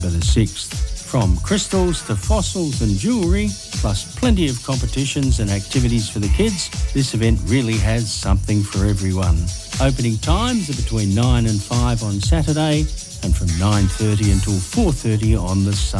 the 6th. From crystals to fossils and jewellery, plus plenty of competitions and activities for the kids, this event really has something for everyone. Opening times are between 9 and 5 on Saturday and from 9:30 until 4:30 on the Sunday.